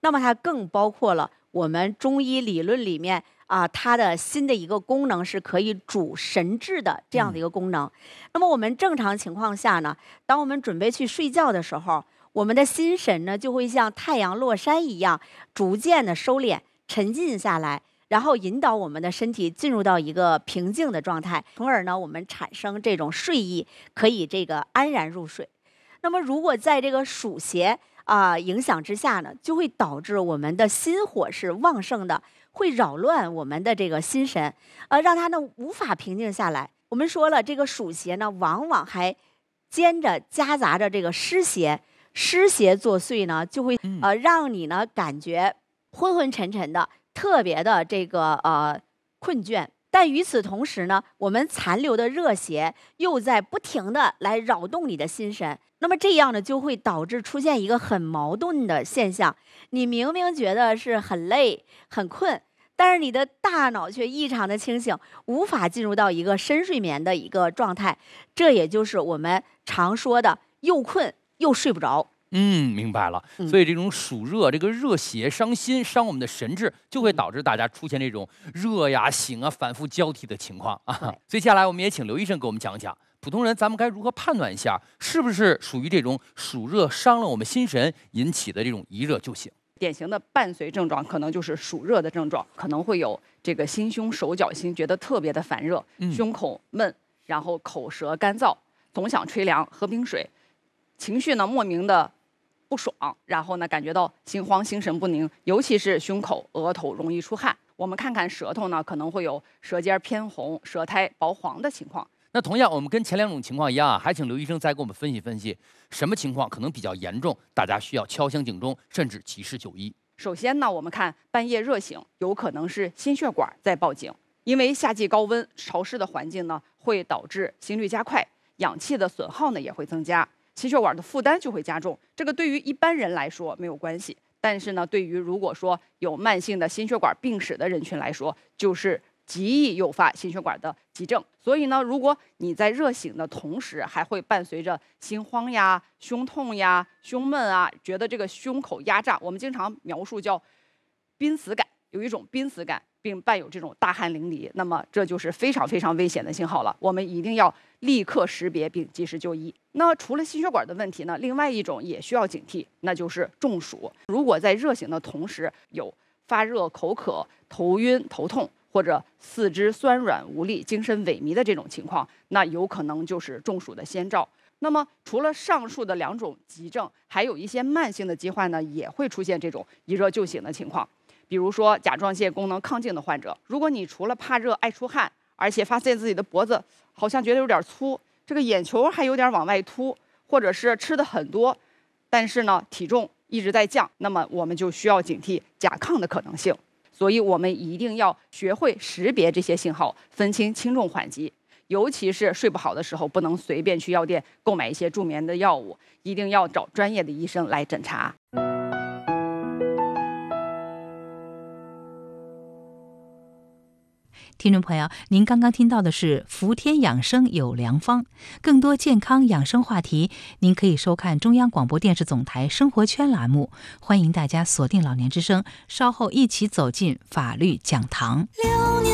那么它更包括了我们中医理论里面它的新的一个功能是可以主神志的这样的一个功能。那么我们正常情况下呢，当我们准备去睡觉的时候，我们的心神呢就会像太阳落山一样，逐渐的收敛、沉浸下来，然后引导我们的身体进入到一个平静的状态，从而呢我们产生这种睡意，可以这个安然入睡。那么如果在这个暑邪影响之下呢，就会导致我们的心火是旺盛的，会扰乱我们的这个心神，让它呢无法平静下来。我们说了，这个暑邪呢，往往还夹杂着这个湿邪，湿邪作祟呢，就会让你呢感觉昏昏沉沉的，特别的这个困倦。但与此同时呢，我们残留的热邪又在不停的来扰动你的心神，那么这样呢，就会导致出现一个很矛盾的现象。你明明觉得是很累、很困，但是你的大脑却异常的清醒，无法进入到一个深睡眠的一个状态。这也就是我们常说的又困又睡不着。 明白了。所以这种暑热，这个热邪伤心，伤我们的神志，就会导致大家出现这种热呀、醒啊、反复交替的情况啊。所以接下来我们也请刘医生给我们讲讲，普通人咱们该如何判断一下，是不是属于这种暑热伤了我们心神引起的这种一热就醒？ 典型的伴随症状可能就是暑热的症状，可能会有这个心胸手脚心觉得特别的烦热，胸口闷，然后口舌干燥，总想吹凉喝冰水，情绪呢莫名的不爽，然后呢感觉到心慌心神不宁，尤其是胸口额头容易出汗。我们看看舌头呢，可能会有舌尖偏红、舌苔薄黄的情况。 那同样我们跟前两种情况一样还请刘医生再给我们分析分析什么情况可能比较严重，大家需要敲响警钟，甚至及时就医。 首先呢，我们看半夜热醒，有可能是心血管在报警，因为夏季高温潮湿的环境呢，会导致心率加快，氧气的损耗呢也会增加，心血管的负担就会加重。这个对于一般人来说没有关系，但是呢，对于如果说有慢性的心血管病史的人群来说，就是极易诱发心血管的急症。所以呢，如果你在热醒的同时，还会伴随着心慌呀、胸痛呀、胸闷啊，觉得这个胸口压榨，我们经常描述叫濒死感，有一种濒死感，并伴有这种大汗淋漓，那么这就是非常非常危险的信号了。我们一定要立刻识别并及时就医。那除了心血管的问题呢，另外一种也需要警惕，那就是中暑。如果在热醒的同时有发热、口渴、头晕、头痛，或者四肢酸软无力、精神萎靡的这种情况，那有可能就是中暑的先兆。那么除了上述的两种急症，还有一些慢性的疾患呢，也会出现这种一热就醒的情况。比如说甲状腺功能亢进的患者，如果你除了怕热爱出汗，而且发现自己的脖子好像觉得有点粗，这个眼球还有点往外凸，或者是吃的很多，但是呢体重一直在降，那么我们就需要警惕甲亢的可能性。所以我们一定要学会识别这些信号，分清轻重缓急。尤其是睡不好的时候，不能随便去药店购买一些助眠的药物，一定要找专业的医生来诊查。 听众朋友，您刚刚听到的是福天养生有良方，更多健康养生话题，您可以收看中央广播电视总台生活圈栏目。欢迎大家锁定老年之声，稍后一起走进法律讲堂。